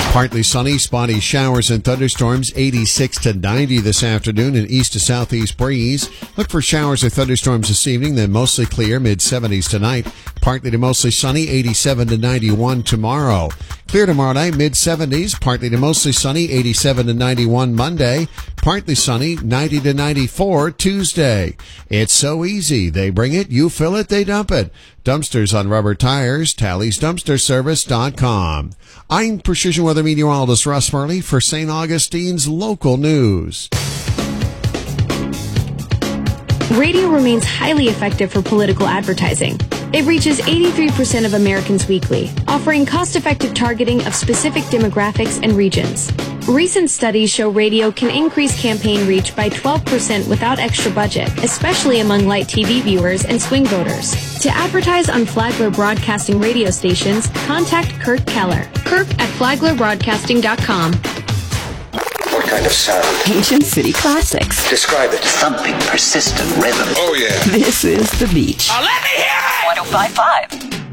Partly sunny, spotty showers and thunderstorms, 86 to 90 this afternoon, an east to southeast breeze. Look for showers or thunderstorms this evening, then mostly clear, mid-70s tonight. Partly to mostly sunny, 87 to 91 tomorrow. Clear tomorrow night, mid-70s, partly to mostly sunny, 87 to 91 Monday. Partly sunny, 90 to 94 Tuesday. It's so easy. They bring it, you fill it, they dump it. Dumpsters on rubber tires, TallysDumpsterService.com. I'm Precision Weather Meteorologist Russ Murley for St. Augustine's Local News. Radio remains highly effective for political advertising. It reaches 83% of Americans weekly, offering cost-effective targeting of specific demographics and regions. Recent studies show radio can increase campaign reach by 12% without extra budget, especially among light TV viewers and swing voters. To advertise on Flagler Broadcasting radio stations, contact Kirk Keller. Kirk@FlaglerBroadcasting.com. What kind of sound? Ancient city classics. Describe it. Thumping, persistent rhythm. Oh, yeah. This is The Beach. Let me hear it! 105.5.